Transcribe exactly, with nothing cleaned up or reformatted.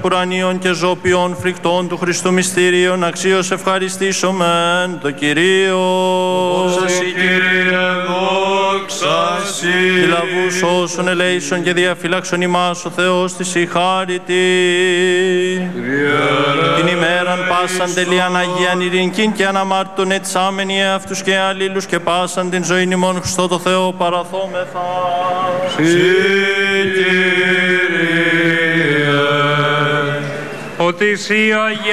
ουρανίων και ζώπιων φρικτών του Χριστού μυστήριων, αξίως ευχαριστήσομεν το Κυρίο. Δόξα Συ, Κύριε, δόξα Συ. Τη λαβούς όσων ελέησον και διαφυλάξον ημάς ο Θεός της η χάριτη. Την ημέραν πάσαν τελείαν Αγίαν ειρηνικήν και αναμάρτητον ετσάμενοι εαυτούς και αλλήλους και πάσαν την ζωήν ημών Χριστό το Θεό παραθόμεθα. Συ, Κύριε. Ότι Συ Αγία